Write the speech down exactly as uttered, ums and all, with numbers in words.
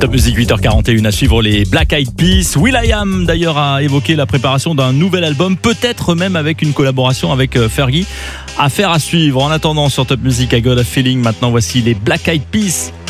Top Music huit heures quarante et une à suivre les Black Eyed Peas. will.i.am d'ailleurs a évoqué la préparation d'un nouvel album, peut-être même avec une collaboration avec Fergie. Affaire à suivre. En attendant sur Top Music, I Got a Feeling. Maintenant voici les Black Eyed Peas.